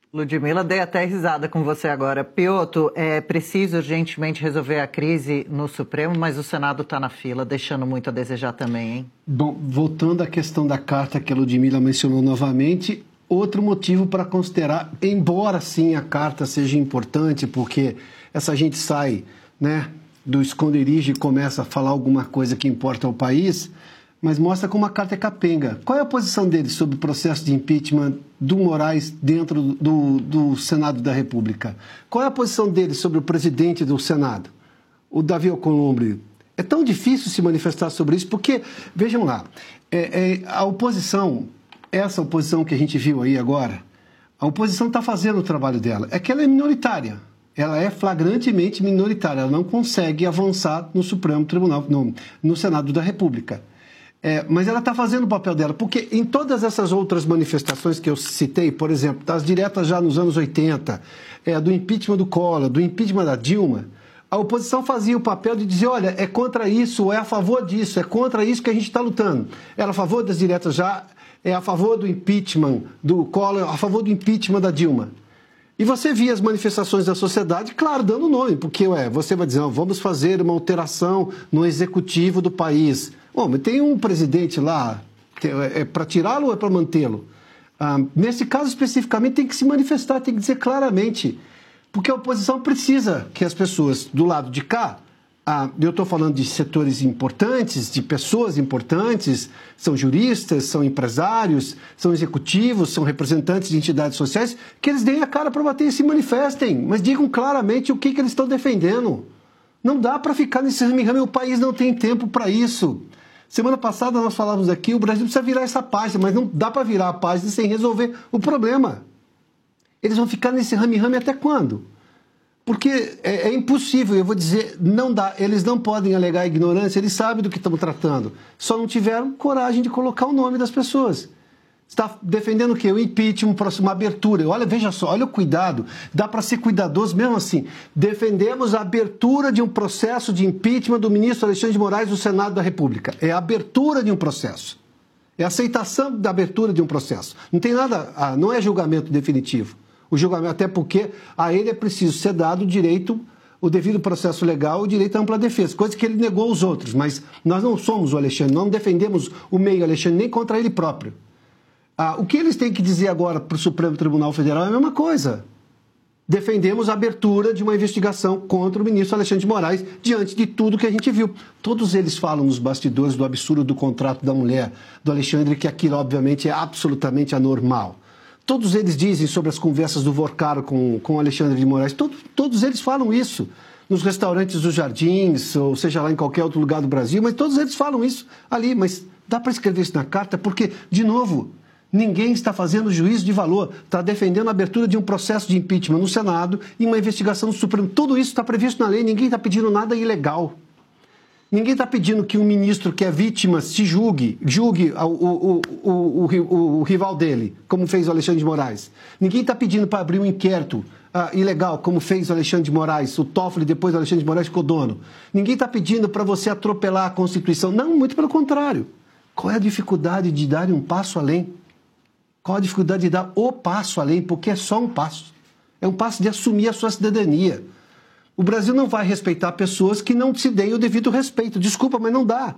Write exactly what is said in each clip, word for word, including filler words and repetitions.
Ludmila, dei até risada com você agora. Piotr, é preciso urgentemente resolver a crise no Supremo, mas o Senado está na fila, deixando muito a desejar também, hein? Bom, voltando à questão da carta que a Ludmila mencionou novamente, outro motivo para considerar, embora sim a carta seja importante, porque essa gente sai, né, do esconderijo e começa a falar alguma coisa que importa ao país, mas mostra como a carta é capenga. Qual é a posição dele sobre o processo de impeachment do Moraes dentro do, do Senado da República? Qual é a posição dele sobre o presidente do Senado, o Davi Alcolumbre? É tão difícil se manifestar sobre isso, porque, vejam lá, é, é, a oposição, essa oposição que a gente viu aí agora, a oposição está fazendo o trabalho dela. É que ela é minoritária. Ela é flagrantemente minoritária. Ela não consegue avançar no Supremo Tribunal, no, no Senado da República. É, mas ela está fazendo o papel dela, porque em todas essas outras manifestações que eu citei, por exemplo, das diretas já nos anos oitenta, é, do impeachment do Collor, do impeachment da Dilma, a oposição fazia o papel de dizer, olha, é contra isso, ou é a favor disso, é contra isso que a gente está lutando. Era a favor das diretas já, é a favor do impeachment do Collor, a favor do impeachment da Dilma. E você via as manifestações da sociedade, claro, dando nome, porque ué, você vai dizer, oh, vamos fazer uma alteração no executivo do país. Bom, mas tem um presidente lá, é para tirá-lo ou é para mantê-lo? Ah, nesse caso especificamente tem que se manifestar, tem que dizer claramente, porque a oposição precisa que as pessoas do lado de cá, ah, eu estou falando de setores importantes, de pessoas importantes, são juristas, são empresários, são executivos, são representantes de entidades sociais, que eles deem a cara para bater e se manifestem, mas digam claramente o que, que eles estão defendendo. Não dá para ficar nesse rame-rame, o país não tem tempo para isso. Semana passada nós falávamos aqui, o Brasil precisa virar essa página, mas não dá para virar a página sem resolver o problema. Eles vão ficar nesse rame-rame até quando? Porque é, é impossível, eu vou dizer, não dá, eles não podem alegar ignorância, eles sabem do que estamos tratando, só não tiveram coragem de colocar o nome das pessoas. Está defendendo o quê? O impeachment, uma abertura. Olha, veja só, olha o cuidado. Dá para ser cuidadoso mesmo assim. Defendemos a abertura de um processo de impeachment do ministro Alexandre de Moraes do Senado da República. É a abertura de um processo. É a aceitação da abertura de um processo. Não tem nada, ah, não é julgamento definitivo. O julgamento, até porque a ele é preciso ser dado o direito, o devido processo legal, o direito à ampla defesa, coisa que ele negou aos outros. Mas nós não somos o Alexandre, não defendemos o meio Alexandre nem contra ele próprio. Ah, o que eles têm que dizer agora para o Supremo Tribunal Federal é a mesma coisa. Defendemos a abertura de uma investigação contra o ministro Alexandre de Moraes diante de tudo que a gente viu. Todos eles falam nos bastidores do absurdo do contrato da mulher do Alexandre, que aquilo obviamente é absolutamente anormal. Todos eles dizem sobre as conversas do Vorcaro com, com Alexandre de Moraes, todo, todos eles falam isso. Nos restaurantes dos Jardins, ou seja lá em qualquer outro lugar do Brasil, mas todos eles falam isso ali. Mas dá para escrever isso na carta porque, de novo, ninguém está fazendo juízo de valor, está defendendo a abertura de um processo de impeachment no Senado e uma investigação no Supremo. Tudo isso está previsto na lei, ninguém está pedindo nada ilegal. Ninguém está pedindo que um ministro que é vítima se julgue, julgue o, o, o, o, o, o rival dele, como fez o Alexandre de Moraes. Ninguém está pedindo para abrir um inquérito uh, ilegal, como fez o Alexandre de Moraes, o Toffoli, depois o Alexandre de Moraes ficou dono. Ninguém está pedindo para você atropelar a Constituição. Não, muito pelo contrário. Qual é a dificuldade de dar um passo além? Qual a dificuldade de dar o passo além? Porque é só um passo. É um passo de assumir a sua cidadania. O Brasil não vai respeitar pessoas que não se deem o devido respeito. Desculpa, mas não dá.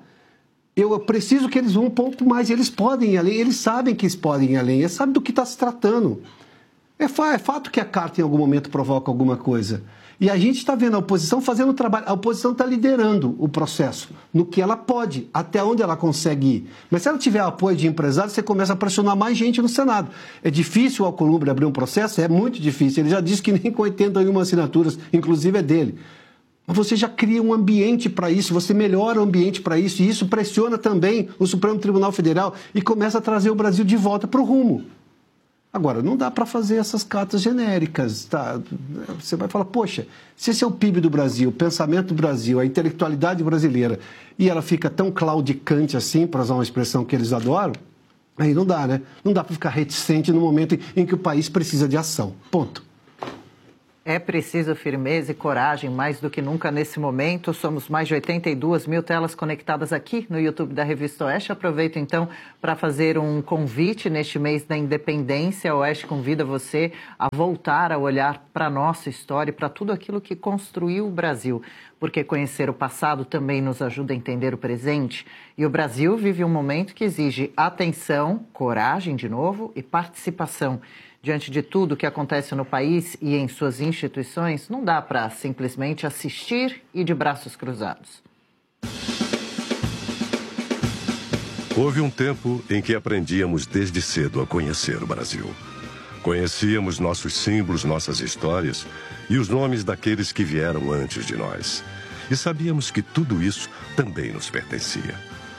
Eu preciso que eles vão um pouco mais. Eles podem ir além, eles sabem que eles podem ir além, eles sabem do que está se tratando. É, fa é fato que a carta em algum momento provoca alguma coisa. E a gente está vendo a oposição fazendo o trabalho. A oposição está liderando o processo, no que ela pode, até onde ela consegue ir. Mas se ela tiver apoio de empresários, você começa a pressionar mais gente no Senado. É difícil o Alcolumbre abrir um processo? É muito difícil. Ele já disse que nem com oitenta e uma assinaturas, inclusive é dele. Mas você já cria um ambiente para isso, você melhora o ambiente para isso, e isso pressiona também o Supremo Tribunal Federal e começa a trazer o Brasil de volta para o rumo. Agora, não dá para fazer essas cartas genéricas, tá? Você vai falar, poxa, se esse é o P I B do Brasil, o pensamento do Brasil, a intelectualidade brasileira, e ela fica tão claudicante assim, para usar uma expressão que eles adoram, aí não dá, né? Não dá para ficar reticente no momento em que o país precisa de ação. Ponto. É É preciso firmeza e coragem, mais do que nunca nesse momento. Somos mais de oitenta e duas mil telas conectadas aqui no YouTube da Revista Oeste. Aproveito então para fazer um convite neste mês da independência. A Oeste convida você a voltar a olhar para a nossa história e para tudo aquilo que construiu o Brasil. Porque conhecer o passado também nos ajuda a entender o presente. E o Brasil vive um momento que exige atenção, coragem de novo e participação. Diante de tudo que acontece no país e em suas instituições, não dá para simplesmente assistir e de braços cruzados. Houve um tempo em que aprendíamos desde cedo a conhecer o Brasil. Conhecíamos nossos símbolos, nossas histórias e os nomes daqueles que vieram antes de nós. E sabíamos que tudo isso também nos pertencia.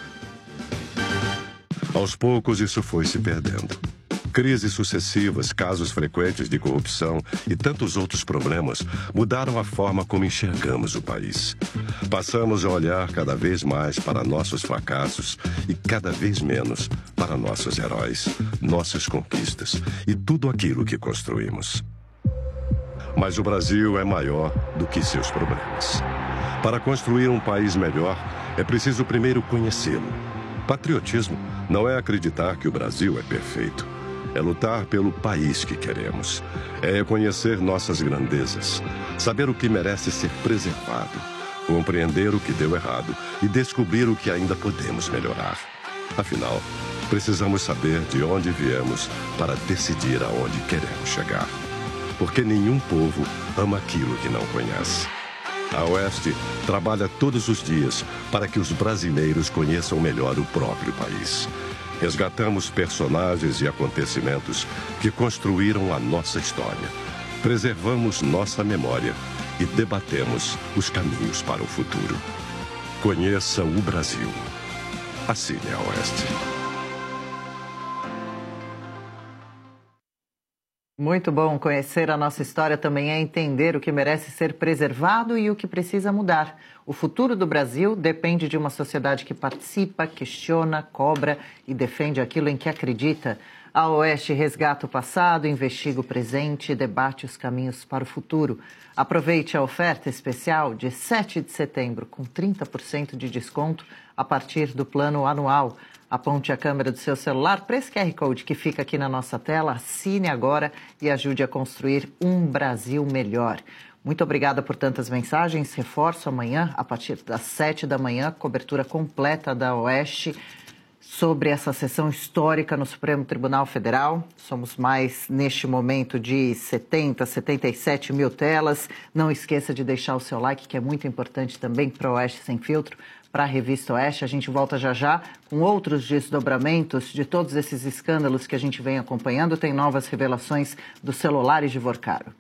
Aos poucos, isso foi se perdendo. Crises sucessivas, casos frequentes de corrupção e tantos outros problemas mudaram a forma como enxergamos o país. Passamos a olhar cada vez mais para nossos fracassos e cada vez menos para nossos heróis, nossas conquistas e tudo aquilo que construímos. Mas o Brasil é maior do que seus problemas. Para construir um país melhor, é preciso primeiro conhecê-lo. Patriotismo não é acreditar que o Brasil é perfeito. É lutar pelo país que queremos. É reconhecer nossas grandezas. Saber o que merece ser preservado. Compreender o que deu errado e descobrir o que ainda podemos melhorar. Afinal, precisamos saber de onde viemos para decidir aonde queremos chegar. Porque nenhum povo ama aquilo que não conhece. A Oeste trabalha todos os dias para que os brasileiros conheçam melhor o próprio país. Resgatamos personagens e acontecimentos que construíram a nossa história. Preservamos nossa memória e debatemos os caminhos para o futuro. Conheça o Brasil. Assine a Oeste. Muito bom. Conhecer a nossa história também é entender o que merece ser preservado e o que precisa mudar. O futuro do Brasil depende de uma sociedade que participa, questiona, cobra e defende aquilo em que acredita. A Oeste resgata o passado, investiga o presente e debate os caminhos para o futuro. Aproveite a oferta especial de sete de setembro, com trinta por cento de desconto a partir do plano anual. Aponte a câmera do seu celular para esse Q R Code que fica aqui na nossa tela, assine agora e ajude a construir um Brasil melhor. Muito obrigada por tantas mensagens. Reforço amanhã, a partir das sete da manhã, cobertura completa da Oeste sobre essa sessão histórica no Supremo Tribunal Federal. Somos mais, neste momento, de setenta, setenta e sete mil telas. Não esqueça de deixar o seu like, que é muito importante também para o Oeste Sem Filtro, para a Revista Oeste. A gente volta já já com outros desdobramentos de todos esses escândalos que a gente vem acompanhando. Tem novas revelações dos celulares de Vorcaro.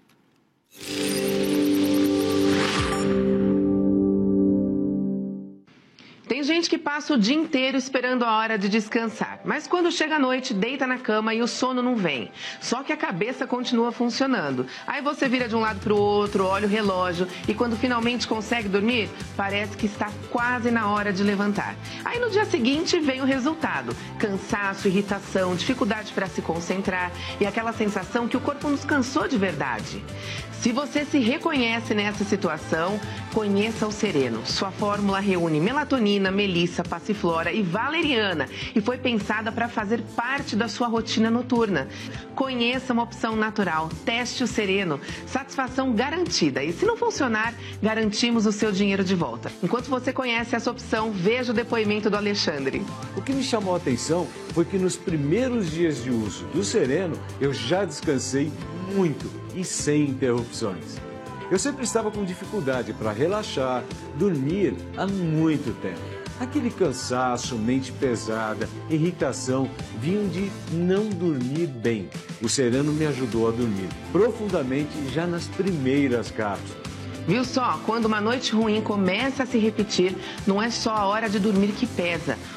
Tem gente que passa o dia inteiro esperando a hora de descansar, mas quando chega a noite, deita na cama e o sono não vem. Só que a cabeça continua funcionando. Aí você vira de um lado para o outro, olha o relógio e quando finalmente consegue dormir, parece que está quase na hora de levantar. Aí no dia seguinte vem o resultado: cansaço, irritação, dificuldade para se concentrar e aquela sensação que o corpo nos cansou de verdade. Se você se reconhece nessa situação, conheça o Sereno. Sua fórmula reúne melatonina, melissa, passiflora e valeriana e foi pensada para fazer parte da sua rotina noturna. Conheça uma opção natural. Teste o Sereno. Satisfação garantida. E se não funcionar, garantimos o seu dinheiro de volta. Enquanto você conhece essa opção, veja o depoimento do Alexandre. O que me chamou a atenção foi que nos primeiros dias de uso do Sereno, eu já descansei muito e sem interrupções. Eu sempre estava com dificuldade para relaxar, dormir há muito tempo. Aquele cansaço, mente pesada, irritação, vinham de não dormir bem. O Sereno me ajudou a dormir profundamente já nas primeiras cápsulas. Viu só? Quando uma noite ruim começa a se repetir, não é só a hora de dormir que pesa.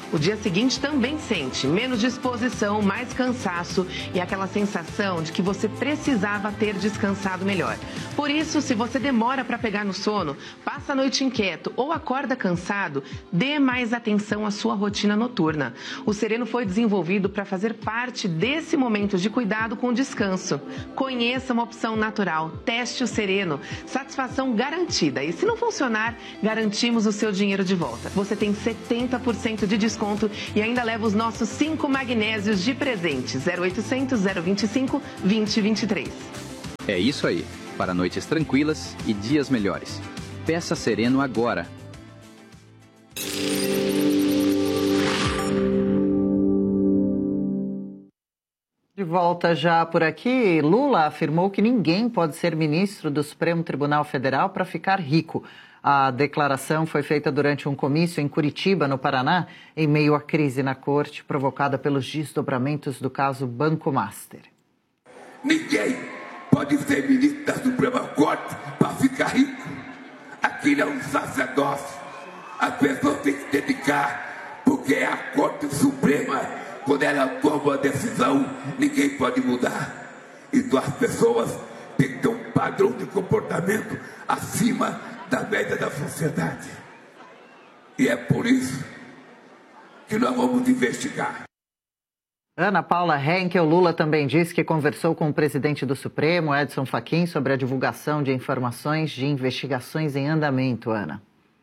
O dia seguinte também sente menos disposição, mais cansaço e aquela sensação de que você precisava ter descansado melhor. Por isso, se você demora para pegar no sono, passa a noite inquieto ou acorda cansado, dê mais atenção à sua rotina noturna. O Sereno foi desenvolvido para fazer parte desse momento de cuidado com o descanso. Conheça uma opção natural, teste o Sereno, satisfação garantida. E se não funcionar, garantimos o seu dinheiro de volta. Você tem setenta por cento de desconto e ainda leva os nossos cinco magnésios de presente. zero oitocentos, zero vinte e cinco, vinte, vinte e três. É isso aí, para noites tranquilas e dias melhores. Peça Sereno agora. De volta já por aqui, Lula afirmou que ninguém pode ser ministro do Supremo Tribunal Federal para ficar rico. A declaração foi feita durante um comício em Curitiba, no Paraná, em meio à crise na corte provocada pelos desdobramentos do caso Banco Master. Ninguém pode ser ministro da Suprema Corte para ficar rico. Aquilo é um sacerdócio. As pessoas têm que se dedicar, porque é a Corte Suprema. Quando ela toma uma decisão, ninguém pode mudar. Então as pessoas têm que ter um padrão de comportamento acima da média da sociedade. E é por isso que nós vamos investigar. Ana Paula Henkel, Lula também disse que conversou com o presidente do Supremo, Edson Fachin, sobre a divulgação de informações de investigações em andamento, Ana.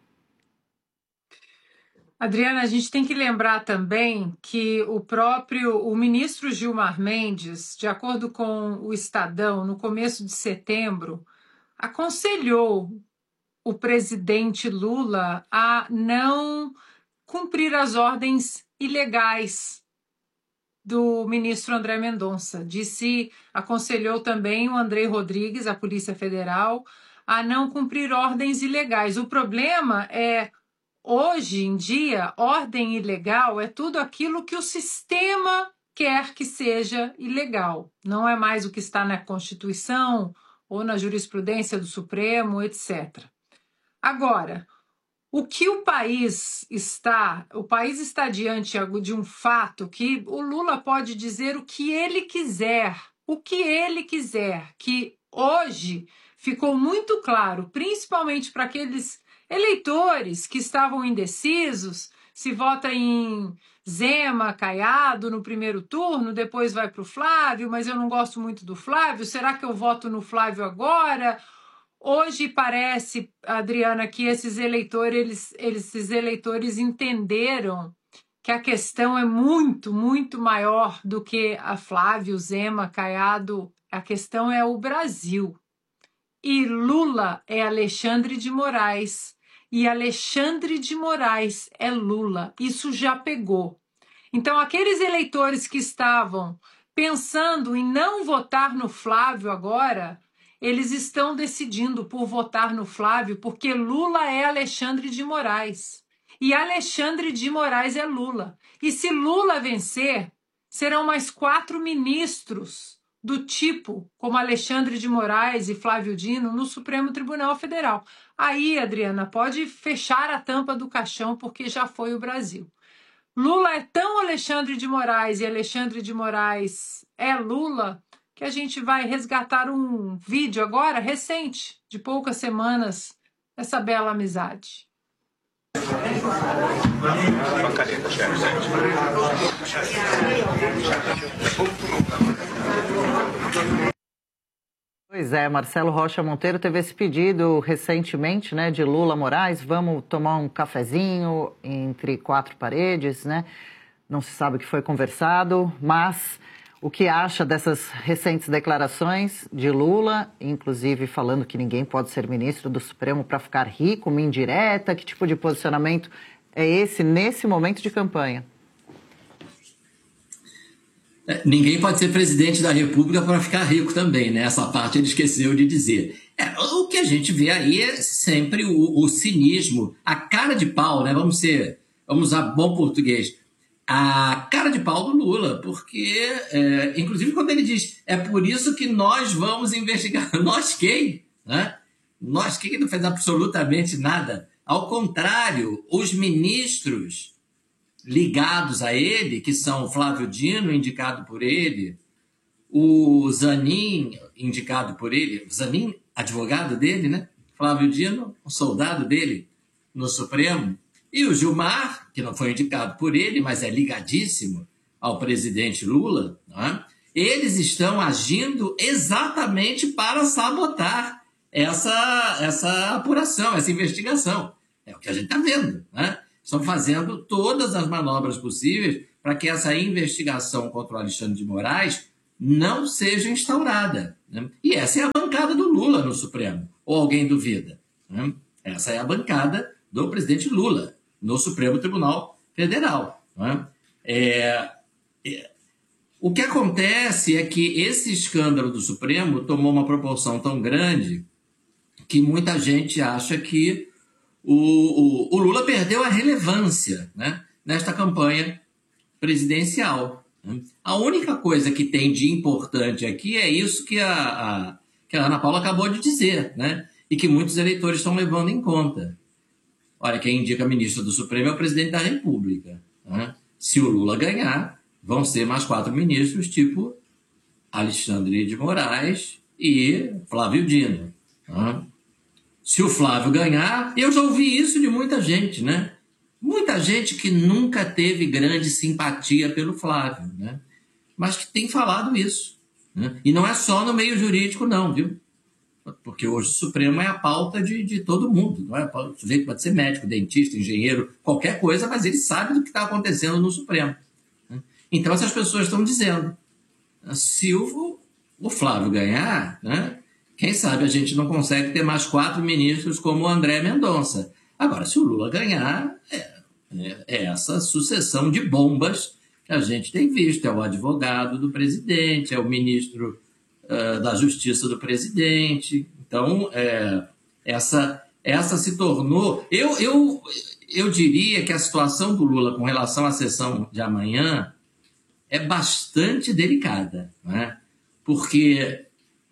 Adriana, a gente tem que lembrar também que o próprio o ministro Gilmar Mendes, de acordo com o Estadão, no começo de setembro, aconselhou o presidente Lula a não cumprir as ordens ilegais do ministro André Mendonça. Disse, aconselhou também o André Rodrigues, a Polícia Federal, a não cumprir ordens ilegais. O problema é, hoje em dia, ordem ilegal é tudo aquilo que o sistema quer que seja ilegal. Não é mais o que está na Constituição ou na jurisprudência do Supremo, etcétera. Agora, o que o país está, o país está diante de um fato que o Lula pode dizer o que ele quiser, o que ele quiser, que hoje ficou muito claro, principalmente para aqueles eleitores que estavam indecisos, se vota em Zema, Caiado no primeiro turno, depois vai para o Flávio, mas eu não gosto muito do Flávio, será que eu voto no Flávio agora? Hoje parece, Adriana, que esses eleitores, esses eleitores entenderam que a questão é muito, muito maior do que a Flávio, Zema, Caiado. A questão é o Brasil. E Lula é Alexandre de Moraes. E Alexandre de Moraes é Lula. Isso já pegou. Então, aqueles eleitores que estavam pensando em não votar no Flávio agora, eles estão decidindo por votar no Flávio, porque Lula é Alexandre de Moraes. E Alexandre de Moraes é Lula. E se Lula vencer, serão mais quatro ministros do tipo como Alexandre de Moraes e Flávio Dino no Supremo Tribunal Federal. Aí, Adriana, pode fechar a tampa do caixão, porque já foi o Brasil. Lula é tão Alexandre de Moraes e Alexandre de Moraes é Lula, que a gente vai resgatar um vídeo agora, recente, de poucas semanas, dessa bela amizade. Pois é, Marcelo Rocha Monteiro teve esse pedido recentemente, né, de Lula Moraes, vamos tomar um cafezinho entre quatro paredes, né? Não se sabe o que foi conversado, mas o que acha dessas recentes declarações de Lula, inclusive falando que ninguém pode ser ministro do Supremo para ficar rico, uma indireta, que tipo de posicionamento é esse nesse momento de campanha? Ninguém pode ser presidente da República para ficar rico também, né? Essa parte ele esqueceu de dizer. É, o que a gente vê aí é sempre o, o cinismo, a cara de pau, né? Vamos ser, vamos usar bom português. A cara de pau do Lula, porque, é, inclusive quando ele diz, é por isso que nós vamos investigar. Nós quem? Né? Nós quem que não fez absolutamente nada? Ao contrário, os ministros ligados a ele, que são o Flávio Dino, indicado por ele, o Zanin, indicado por ele, Zanin, advogado dele, né? Flávio Dino, um soldado dele no Supremo, e o Gilmar, que não foi indicado por ele, mas é ligadíssimo ao presidente Lula, não é? Eles estão agindo exatamente para sabotar essa, essa apuração, essa investigação. É o que a gente está vendo, né? Estão fazendo todas as manobras possíveis para que essa investigação contra o Alexandre de Moraes não seja instaurada, né? E essa é a bancada do Lula no Supremo. Ou alguém duvida, né? Essa é a bancada do presidente Lula no Supremo Tribunal Federal, né? É, é, o que acontece é que esse escândalo do Supremo tomou uma proporção tão grande que muita gente acha que o, o, o Lula perdeu a relevância, né, nesta campanha presidencial, né? A única coisa que tem de importante aqui é isso que a, a, que a Ana Paula acabou de dizer, né, e que muitos eleitores estão levando em conta. Olha, quem indica ministro do Supremo é o presidente da República, né? Se o Lula ganhar, vão ser mais quatro ministros, tipo Alexandre de Moraes e Flávio Dino, né? Se o Flávio ganhar, eu já ouvi isso de muita gente, né? Muita gente que nunca teve grande simpatia pelo Flávio, né? Mas que tem falado isso, né? E não é só no meio jurídico, não, viu? Porque hoje o Supremo é a pauta de, de todo mundo, não é? O sujeito pode ser médico, dentista, engenheiro, qualquer coisa, mas ele sabe do que está acontecendo no Supremo, né? Então essas pessoas estão dizendo, se o, o Flávio ganhar, né, quem sabe a gente não consegue ter mais quatro ministros como o André Mendonça. Agora, se o Lula ganhar, é, é essa sucessão de bombas que a gente tem visto. É o advogado do presidente, é o ministro uh, da Justiça do presidente. Então, é, essa, essa se tornou... Eu, eu, eu diria que a situação do Lula com relação à sessão de amanhã é bastante delicada, né? Porque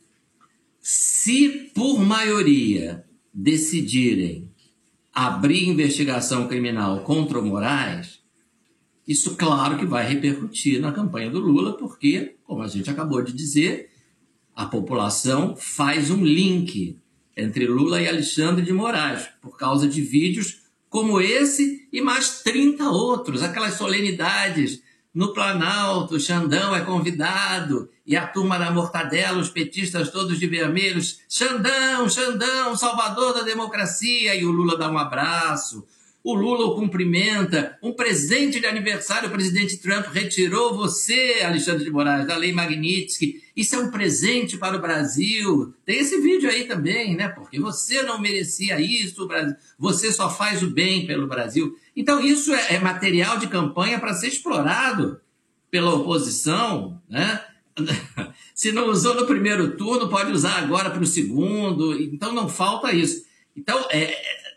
se por maioria decidirem abrir investigação criminal contra o Moraes, isso claro que vai repercutir na campanha do Lula, porque, como a gente acabou de dizer, a população faz um link entre Lula e Alexandre de Moraes, por causa de vídeos como esse e mais trinta outros, aquelas solenidades no Planalto, o Xandão é convidado, e a turma da mortadela, os petistas todos de vermelhos, Xandão, Xandão, salvador da democracia, e o Lula dá um abraço, o Lula o cumprimenta, um presente de aniversário, o presidente Trump retirou você, Alexandre de Moraes, da Lei Magnitsky, isso é um presente para o Brasil, tem esse vídeo aí também, né, porque você não merecia isso, você só faz o bem pelo Brasil. Então isso é material de campanha para ser explorado pela oposição, né? Se não usou no primeiro turno, pode usar agora para o segundo, então não falta isso. Então, é,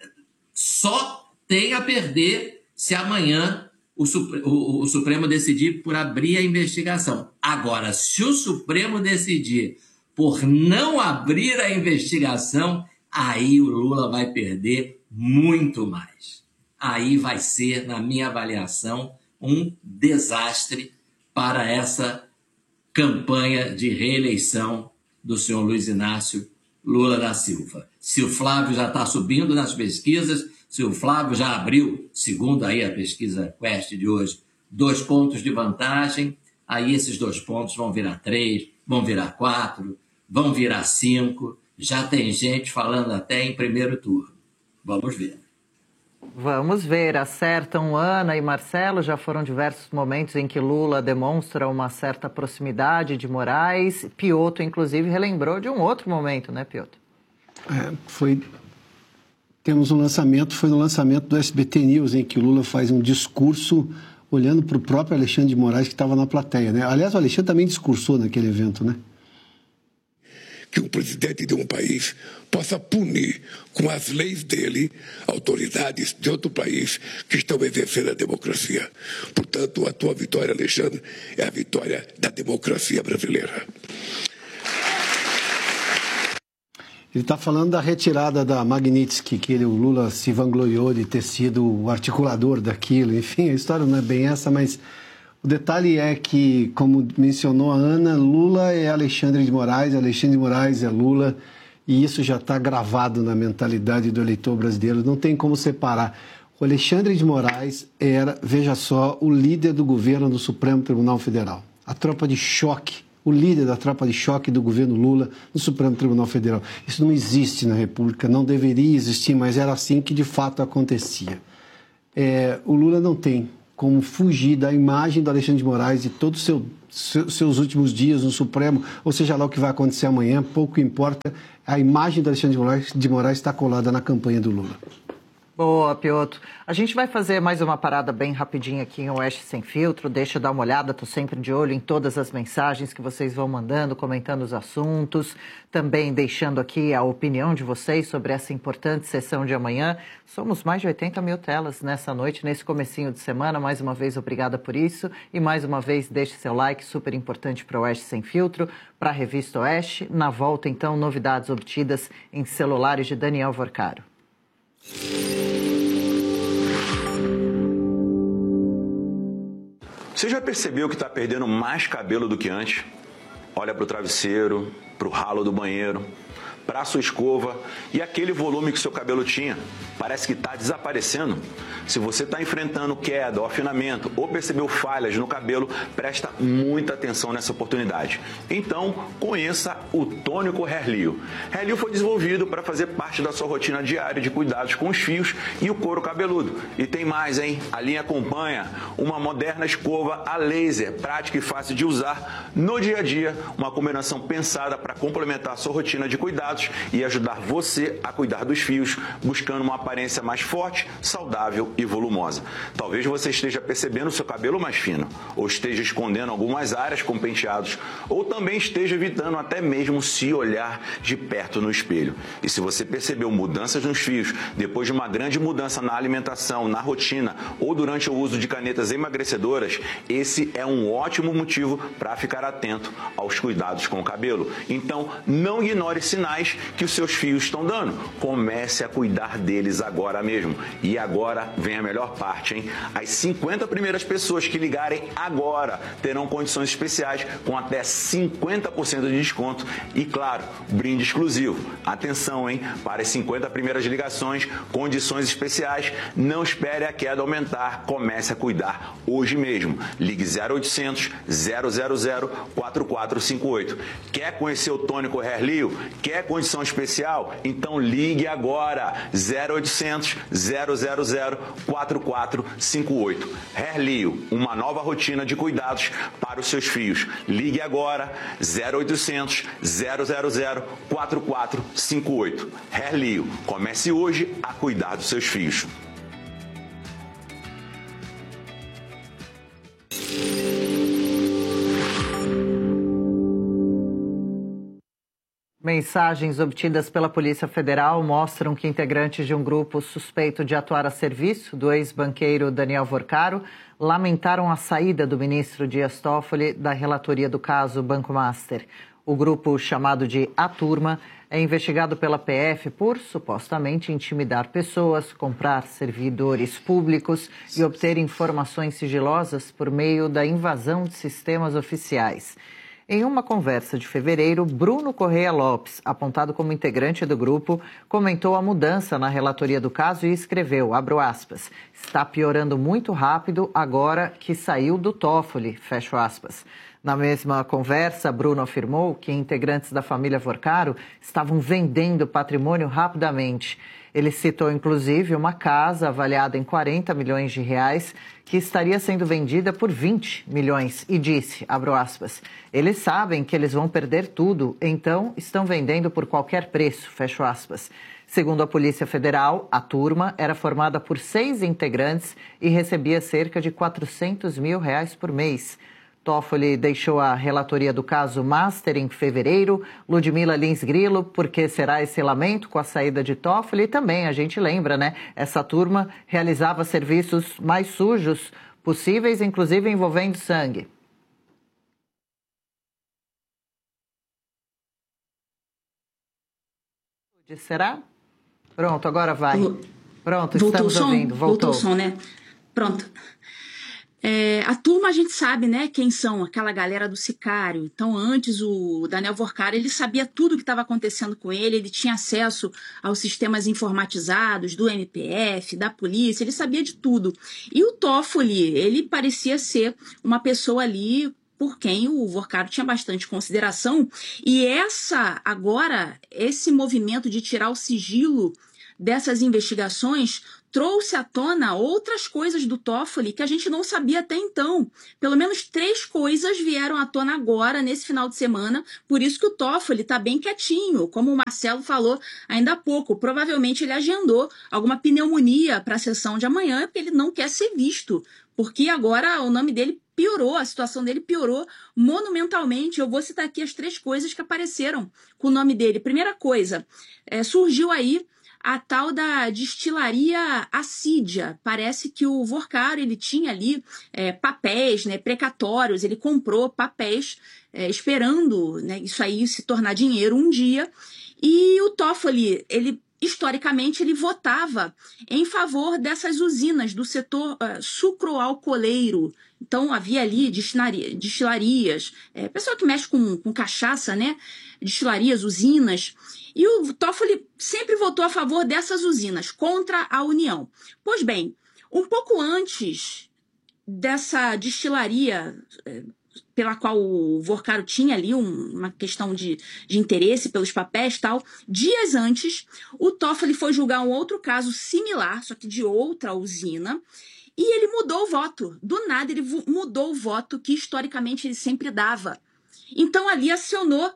só tem a perder se amanhã o, o, o Supremo decidir por abrir a investigação. Agora, se o Supremo decidir por não abrir a investigação, aí o Lula vai perder muito mais. Aí vai ser, na minha avaliação, um desastre para essa campanha de reeleição do senhor Luiz Inácio Lula da Silva. Se o Flávio já está subindo nas pesquisas, se o Flávio já abriu, segundo aí a pesquisa Quest de hoje, dois pontos de vantagem, aí esses dois pontos vão virar três, vão virar quatro, vão virar cinco, já tem gente falando até em primeiro turno. Vamos ver. Vamos ver, acertam Ana e Marcelo, já foram diversos momentos em que Lula demonstra uma certa proximidade de Moraes. Piotto, inclusive, relembrou de um outro momento, né, Piotto? É, foi... Temos um lançamento, foi no lançamento do S B T News, em que o Lula faz um discurso olhando para o próprio Alexandre de Moraes, que estava na plateia, né? Aliás, o Alexandre também discursou naquele evento, né? Que o presidente de um país possa punir com as leis dele autoridades de outro país que estão exercendo a democracia. Portanto, a tua vitória, Alexandre, é a vitória da democracia brasileira. Ele está falando da retirada da Magnitsky, que ele, o Lula se vangloriou de ter sido o articulador daquilo. Enfim, a história não é bem essa, mas o detalhe é que, como mencionou a Ana, Lula é Alexandre de Moraes, Alexandre de Moraes é Lula, e isso já está gravado na mentalidade do eleitor brasileiro, não tem como separar. O Alexandre de Moraes era, veja só, o líder do governo do Supremo Tribunal Federal. A tropa de choque, o líder da tropa de choque do governo Lula no Supremo Tribunal Federal. Isso não existe na República, não deveria existir, mas era assim que de fato acontecia. É, o Lula não tem como fugir da imagem do Alexandre de Moraes e todos os seu, seu, seus últimos dias no Supremo, ou seja lá o que vai acontecer amanhã, pouco importa, a imagem do Alexandre de Moraes, de Moraes está colada na campanha do Lula. Boa, Piotr. A gente vai fazer mais uma parada bem rapidinha aqui em Oeste Sem Filtro. Deixa eu dar uma olhada, estou sempre de olho em todas as mensagens que vocês vão mandando, comentando os assuntos, também deixando aqui a opinião de vocês sobre essa importante sessão de amanhã. Somos mais de oitenta mil telas nessa noite, nesse comecinho de semana. Mais uma vez, obrigada por isso. E mais uma vez, deixe seu like, super importante para o Oeste Sem Filtro, para a Revista Oeste. Na volta, então, novidades obtidas em celulares de Daniel Vorcaro. Você já percebeu que está perdendo mais cabelo do que antes? Olha para o travesseiro, para o ralo do banheiro, para a sua escova e aquele volume que seu cabelo tinha. Parece que está desaparecendo. Se você está enfrentando queda ou afinamento ou percebeu falhas no cabelo, presta muita atenção nessa oportunidade. Então, conheça o Tônico Hairleo. Hairleo foi desenvolvido para fazer parte da sua rotina diária de cuidados com os fios e o couro cabeludo. E tem mais, hein? A linha acompanha uma moderna escova a laser, prática e fácil de usar no dia a dia, uma combinação pensada para complementar a sua rotina de cuidados e ajudar você a cuidar dos fios, buscando uma aparência mais forte, saudável e volumosa. Talvez você esteja percebendo o seu cabelo mais fino, ou esteja escondendo algumas áreas com penteados, ou também esteja evitando até mesmo se olhar de perto no espelho. E se você percebeu mudanças nos fios, depois de uma grande mudança na alimentação, na rotina, ou durante o uso de canetas emagrecedoras, esse é um ótimo motivo para ficar atento aos cuidados com o cabelo. Então, não ignore sinais que os seus fios estão dando. Comece a cuidar deles agora mesmo. E agora vem a melhor parte, hein? As cinquenta primeiras pessoas que ligarem agora terão condições especiais com até cinquenta por cento de desconto e, claro, brinde exclusivo. Atenção, hein? Para as cinquenta primeiras ligações, condições especiais. Não espere a queda aumentar. Comece a cuidar hoje mesmo. Ligue zero oitocentos, zero zero zero, quatro quatro cinco oito. Quer conhecer o Tônico Hairleo? Quer condição especial? Então ligue agora. zero oitocentos, zero zero zero, quatro quatro cinco oito. Hairleo, uma nova rotina de cuidados para os seus fios. Ligue agora. zero oitocentos, zero zero zero, quatro quatro cinco oito. Hairleo, comece hoje a cuidar dos seus fios. Mensagens obtidas pela Polícia Federal mostram que integrantes de um grupo suspeito de atuar a serviço do ex-banqueiro Daniel Vorcaro lamentaram a saída do ministro Dias Toffoli da relatoria do caso Banco Master. O grupo, chamado de A Turma, é investigado pela P F por supostamente intimidar pessoas, comprar servidores públicos e obter informações sigilosas por meio da invasão de sistemas oficiais. Em uma conversa de fevereiro, Bruno Correia Lopes, apontado como integrante do grupo, comentou a mudança na relatoria do caso e escreveu, abro aspas, está piorando muito rápido agora que saiu do Toffoli, fecho aspas. Na mesma conversa, Bruno afirmou que integrantes da família Vorcaro estavam vendendo patrimônio rapidamente. Ele citou, inclusive, uma casa avaliada em quarenta milhões de reais que estaria sendo vendida por vinte milhões e disse, abro aspas, eles sabem que eles vão perder tudo, então estão vendendo por qualquer preço, fecho aspas. Segundo a Polícia Federal, a turma era formada por seis integrantes e recebia cerca de quatrocentos mil reais por mês. Toffoli deixou a relatoria do caso Master em fevereiro. Ludmila Lins Grilo, por que será esse lamento com a saída de Toffoli? E também, a gente lembra, né? Essa turma realizava serviços mais sujos possíveis, inclusive envolvendo sangue. Será? Pronto, agora vai. Pronto, Voltou estamos o som? ouvindo. Voltou. Voltou o som, né? Pronto. É, a turma a gente sabe, né, quem são, aquela galera do Sicário. Então, antes o Daniel Vorcaro, ele sabia tudo o que estava acontecendo com ele, ele tinha acesso aos sistemas informatizados do M P F, da polícia, ele sabia de tudo. E o Toffoli, ele parecia ser uma pessoa ali por quem o Vorcaro tinha bastante consideração. E essa, agora, esse movimento de tirar o sigilo dessas investigações trouxe à tona outras coisas do Toffoli que a gente não sabia até então. Pelo menos três coisas vieram à tona agora, nesse final de semana, por isso que o Toffoli está bem quietinho, como o Marcelo falou ainda há pouco. Provavelmente ele agendou alguma pneumonia para a sessão de amanhã, porque ele não quer ser visto, porque agora o nome dele piorou, a situação dele piorou monumentalmente. Eu vou citar aqui as três coisas que apareceram com o nome dele. Primeira coisa, é, surgiu aí a tal da destilaria Assídia. Parece que o Vorcaro, ele tinha ali é, papéis, né, precatórios, ele comprou papéis é, esperando, né, isso aí se tornar dinheiro um dia. E o Toffoli, ele historicamente, ele votava em favor dessas usinas do setor uh, sucroalcooleiro. Então, havia ali destilaria, destilarias, é, pessoal que mexe com, com cachaça, né? Destilarias, usinas. E o Toffoli sempre votou a favor dessas usinas, contra a União. Pois bem, um pouco antes dessa destilaria é, pela qual o Vorcaro tinha ali um, uma questão de, de interesse pelos papéis e tal, dias antes, o Toffoli foi julgar um outro caso similar, só que de outra usina, e ele mudou o voto. Do nada, ele mudou o voto que, historicamente, ele sempre dava. Então, ali acionou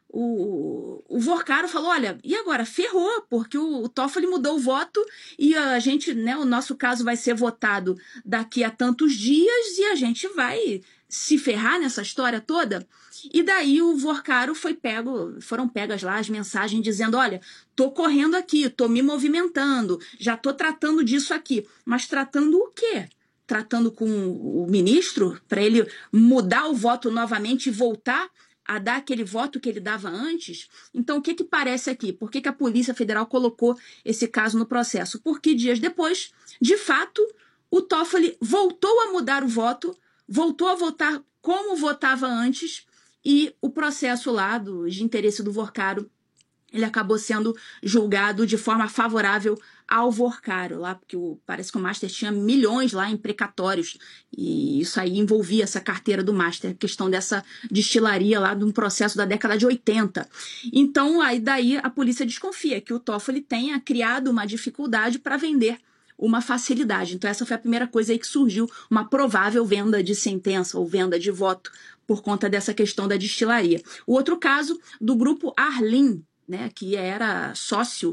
o, o Vorcaro, falou, olha, e agora? Ferrou, porque o, o Toffoli mudou o voto e a gente, né, o nosso caso vai ser votado daqui a tantos dias e a gente vai se ferrar nessa história toda. E daí o Vorcaro foi pego, foram pegas lá as mensagens dizendo, olha, tô correndo aqui, tô me movimentando, já tô tratando disso aqui. Mas tratando o quê? Tratando com o ministro para ele mudar o voto novamente e voltar a dar aquele voto que ele dava antes? Então, o que que parece aqui? Por que que a Polícia Federal colocou esse caso no processo? Porque dias depois, de fato, o Toffoli voltou a mudar o voto, voltou a votar como votava antes, e o processo lá do, de interesse do Vorcaro, ele acabou sendo julgado de forma favorável ao Vorcaro, lá, porque o, parece que o Master tinha milhões lá em precatórios, e isso aí envolvia essa carteira do Master, a questão dessa destilaria lá de um processo da década de oitenta. Então, aí daí a polícia desconfia que o Toffoli tenha criado uma dificuldade para vender uma facilidade. Então, essa foi a primeira coisa aí que surgiu, uma provável venda de sentença ou venda de voto por conta dessa questão da destilaria. O outro caso do grupo Arlim, né, que era sócio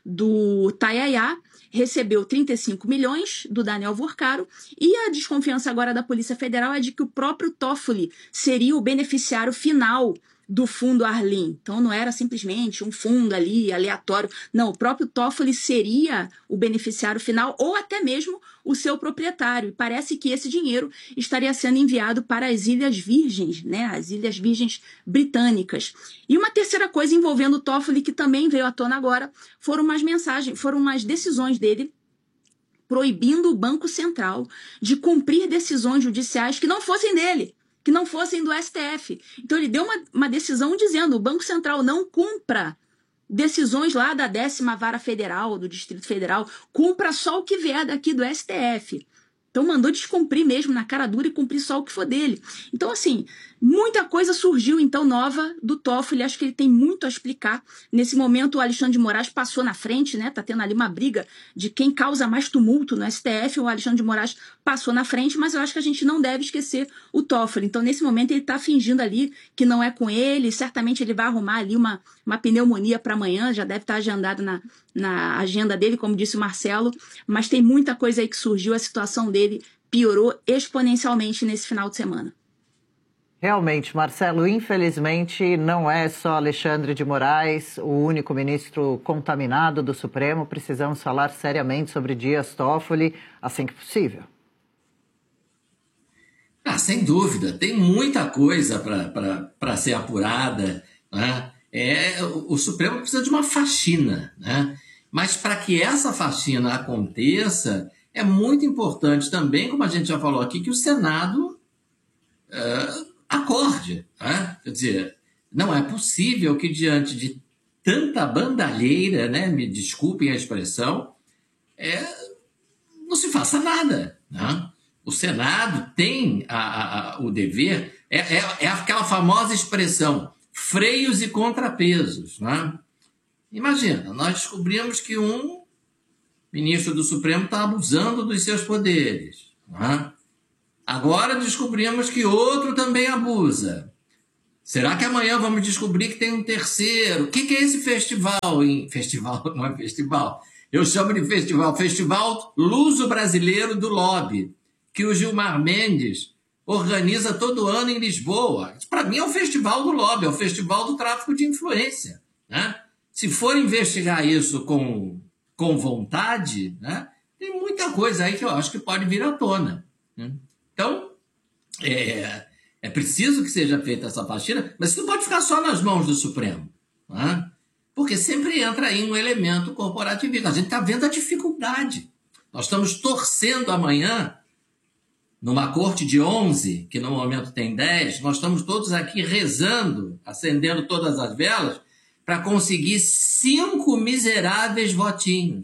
do Tayayá, recebeu trinta e cinco milhões do Daniel Vorcaro, e a desconfiança agora da Polícia Federal é de que o próprio Toffoli seria o beneficiário final do fundo Arlim. Então não era simplesmente um fundo ali aleatório, não, o próprio Toffoli seria o beneficiário final ou até mesmo o seu proprietário, e parece que esse dinheiro estaria sendo enviado para as Ilhas Virgens, né, as Ilhas Virgens Britânicas. E uma terceira coisa envolvendo o Toffoli, que também veio à tona agora, foram umas mensagens, foram umas decisões dele proibindo o Banco Central de cumprir decisões judiciais que não fossem dele, que não fossem do S T F. Então ele deu uma, uma decisão dizendo, o Banco Central não cumpra decisões lá da décima Vara Federal, do Distrito Federal, cumpra só o que vier daqui do S T F. Então mandou descumprir mesmo na cara dura e cumprir só o que for dele. Então, assim, muita coisa surgiu, então, nova do Toffoli. Acho que ele tem muito a explicar. Nesse momento, o Alexandre de Moraes passou na frente, né? Tá tendo ali uma briga de quem causa mais tumulto no S T F. O Alexandre de Moraes passou na frente, mas eu acho que a gente não deve esquecer o Toffoli. Então, nesse momento, ele tá fingindo ali que não é com ele. Certamente ele vai arrumar ali uma, uma pneumonia para amanhã. Já deve estar agendado na, na agenda dele, como disse o Marcelo. Mas tem muita coisa aí que surgiu. A situação dele Ele piorou exponencialmente nesse final de semana. Realmente, Marcelo, infelizmente não é só Alexandre de Moraes o único ministro contaminado do Supremo. Precisamos falar seriamente sobre Dias Toffoli assim que possível. Ah, sem dúvida, tem muita coisa para ser apurada, né? É, o, o Supremo precisa de uma faxina, né? Mas para que essa faxina aconteça, é muito importante também, como a gente já falou aqui, que o Senado uh, acorde. Né? Quer dizer, não é possível que diante de tanta bandalheira, né, me desculpem a expressão, é, não se faça nada. Né? O Senado tem a, a, o dever, é, é, é aquela famosa expressão, freios e contrapesos. Né? Imagina, nós descobrimos que um ministro do Supremo está abusando dos seus poderes. Né? Agora descobrimos que outro também abusa. Será que amanhã vamos descobrir que tem um terceiro? O que, que é esse festival? Em... Festival não é festival. Eu chamo de festival. Festival Luso-Brasileiro do Lobby, que o Gilmar Mendes organiza todo ano em Lisboa. Para mim é o festival do lobby, é o festival do tráfico de influência. Né? Se for investigar isso com, com vontade, né, tem muita coisa aí que eu acho que pode vir à tona. Né? Então, é... É preciso que seja feita essa faxina, mas isso não pode ficar só nas mãos do Supremo. Né? Porque sempre entra aí um elemento corporativista. A gente está vendo a dificuldade. Nós estamos torcendo amanhã, numa corte de onze, que no momento tem dez, nós estamos todos aqui rezando, acendendo todas as velas, para conseguir cinco miseráveis votinhos.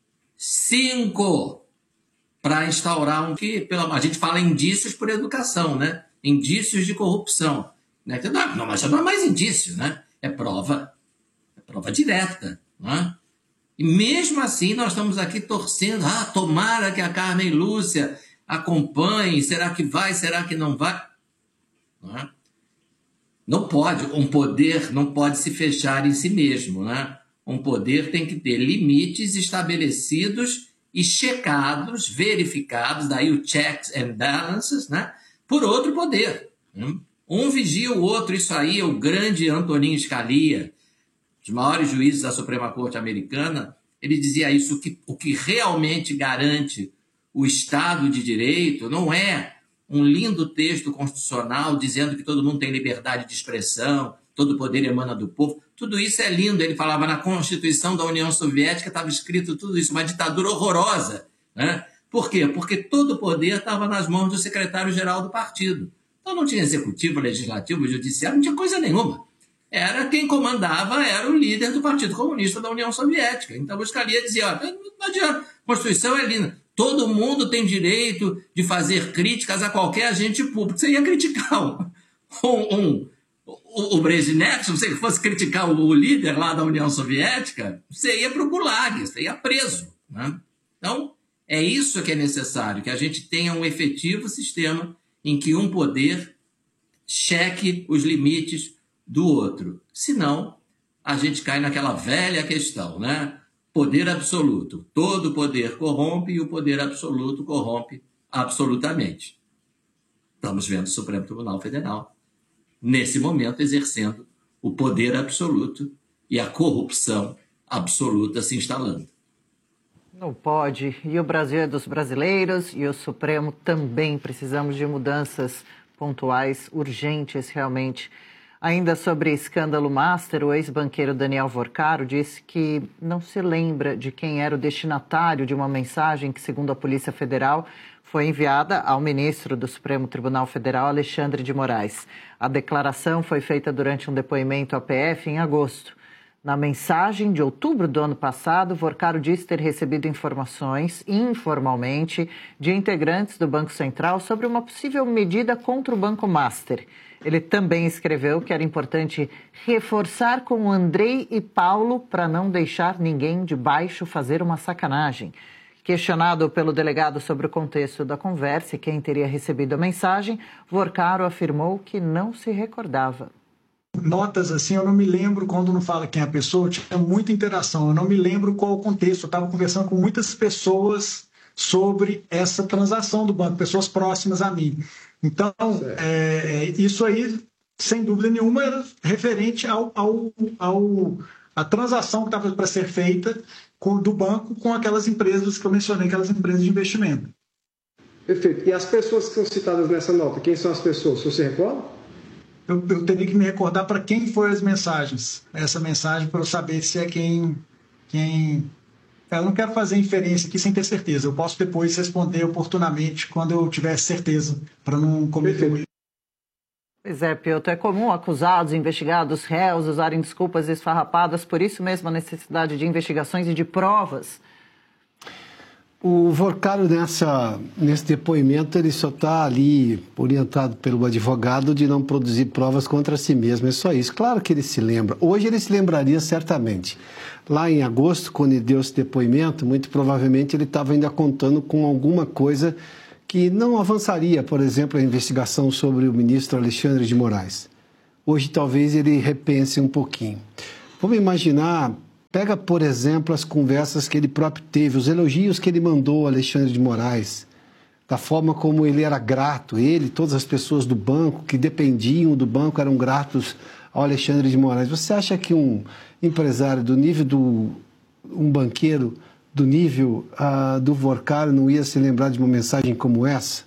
Cinco! Para instaurar um que, pela, a gente fala indícios por educação, né? Indícios de corrupção. Né? Não, não, mas já não é mais indício, né? É prova. É prova direta. Né? E mesmo assim nós estamos aqui torcendo. Ah, tomara que a Carmen Lúcia acompanhe. Será que vai? Será que não vai? Né? Não pode. Um poder não pode se fechar em si mesmo. Né? Um poder tem que ter limites estabelecidos e checados, verificados. Daí o checks and balances, né? Por outro poder. Um vigia o outro, isso aí é o grande Antonin Scalia, um dos maiores juízes da Suprema Corte Americana, ele dizia isso, que o que realmente garante o Estado de Direito não é um lindo texto constitucional dizendo que todo mundo tem liberdade de expressão, todo poder emana do povo, tudo isso é lindo, ele falava na Constituição da União Soviética, estava escrito tudo isso, uma ditadura horrorosa, né? Por quê? Porque todo o poder estava nas mãos do secretário-geral do partido. Então não tinha executivo, legislativo, judiciário, não tinha coisa nenhuma. Era quem comandava, era o líder do Partido Comunista da União Soviética. Então o Scalia dizia, ó, não adianta, a Constituição é linda. Todo mundo tem direito de fazer críticas a qualquer agente público. Você ia criticar um, um, um, o, o Brezhnev, se você fosse criticar o, o líder lá da União Soviética, você ia para o Gulag, você ia preso. Né? Então, é isso que é necessário, que a gente tenha um efetivo sistema em que um poder cheque os limites do outro. Senão, a gente cai naquela velha questão, né? Poder absoluto. Todo poder corrompe e o poder absoluto corrompe absolutamente. Estamos vendo o Supremo Tribunal Federal, nesse momento, exercendo o poder absoluto e a corrupção absoluta se instalando. Não pode. E o Brasil é dos brasileiros e o Supremo também. Precisamos de mudanças pontuais, urgentes realmente. Ainda sobre escândalo Master, o ex-banqueiro Daniel Vorcaro disse que não se lembra de quem era o destinatário de uma mensagem que, segundo a Polícia Federal, foi enviada ao ministro do Supremo Tribunal Federal, Alexandre de Moraes. A declaração foi feita durante um depoimento à P F em agosto. Na mensagem de outubro do ano passado, Vorcaro disse ter recebido informações, informalmente, de integrantes do Banco Central sobre uma possível medida contra o Banco Master. Ele também escreveu que era importante reforçar com Andrei e Paulo para não deixar ninguém de baixo fazer uma sacanagem. Questionado pelo delegado sobre o contexto da conversa e quem teria recebido a mensagem, Vorcaro afirmou que não se recordava. Notas assim, eu não me lembro quando não fala quem é a pessoa, tinha muita interação, eu não me lembro qual o contexto, eu estava conversando com muitas pessoas sobre essa transação do banco, pessoas próximas a mim. Então, é, isso aí, sem dúvida nenhuma, era referente ao, ao, ao, à transação que estava para ser feita com, do banco com aquelas empresas que eu mencionei, aquelas empresas de investimento. Perfeito. E as pessoas que são citadas nessa nota, quem são as pessoas? Você recorda? eu, eu teria que me recordar para quem foram as mensagens. Essa mensagem para eu saber se é quem... quem... Eu não quero fazer inferência aqui sem ter certeza. Eu posso depois responder oportunamente quando eu tiver certeza, para não cometer o erro. Pois é, Piotr, é comum acusados, investigados, réus usarem desculpas esfarrapadas, por isso mesmo a necessidade de investigações e de provas. O Vorcaro, nessa, nesse depoimento, ele só está ali orientado pelo advogado de não produzir provas contra si mesmo, é só isso. Claro que ele se lembra. Hoje ele se lembraria certamente. Lá em agosto, quando ele deu esse depoimento, muito provavelmente ele estava ainda contando com alguma coisa que não avançaria, por exemplo, a investigação sobre o ministro Alexandre de Moraes. Hoje talvez ele repense um pouquinho. Vamos imaginar... Pega, por exemplo, as conversas que ele próprio teve, os elogios que ele mandou a Alexandre de Moraes, da forma como ele era grato, ele, todas as pessoas do banco que dependiam do banco eram gratos ao Alexandre de Moraes. Você acha que um empresário do nível do... um banqueiro do nível uh, do Vorcaro não ia se lembrar de uma mensagem como essa?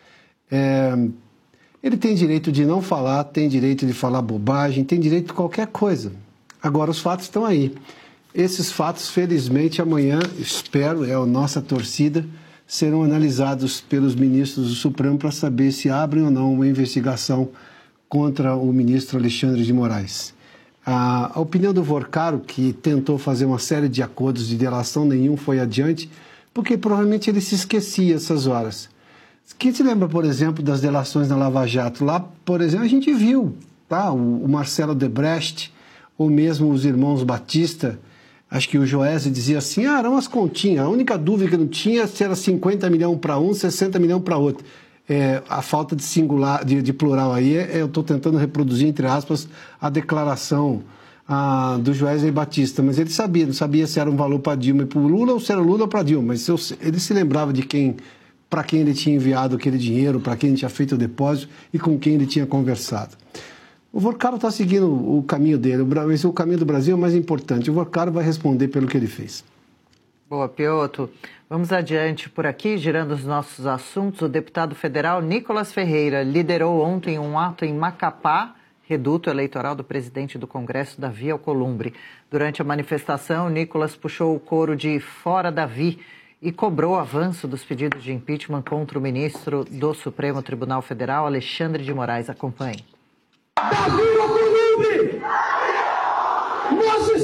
É... Ele tem direito de não falar, tem direito de falar bobagem, tem direito de qualquer coisa. Agora, os fatos estão aí. Esses fatos, felizmente, amanhã, espero, é a nossa torcida, serão analisados pelos ministros do Supremo para saber se abrem ou não uma investigação contra o ministro Alexandre de Moraes. A, a opinião do Vorcaro, que tentou fazer uma série de acordos de delação, nenhum foi adiante, porque provavelmente ele se esquecia essas horas. Quem se lembra, por exemplo, das delações na Lava Jato? Lá, por exemplo, a gente viu, tá? o, o Marcelo Debrecht, ou mesmo os irmãos Batista. Acho que o Joesley dizia assim, ah, eram as continhas, a única dúvida que não tinha se era cinquenta milhões para um, sessenta milhões para outro. É, a falta de singular, de, de plural aí, é, eu estou tentando reproduzir, entre aspas, a declaração a, do Joesley Batista, mas ele sabia, não sabia se era um valor para Dilma e para o Lula ou se era Lula ou para Dilma, mas eu, ele se lembrava de quem, para quem ele tinha enviado aquele dinheiro, para quem ele tinha feito o depósito e com quem ele tinha conversado. O Vorcaro está seguindo o caminho dele, o caminho do Brasil é o mais importante. O Vorcaro vai responder pelo que ele fez. Boa, Piotr. Vamos adiante por aqui, girando os nossos assuntos. O deputado federal Nicolas Ferreira liderou ontem um ato em Macapá, reduto eleitoral do presidente do Congresso, Davi Alcolumbre. Durante a manifestação, Nicolas puxou o coro de Fora Davi e cobrou avanço dos pedidos de impeachment contra o ministro do Supremo Tribunal Federal, Alexandre de Moraes. Acompanhe. Davi!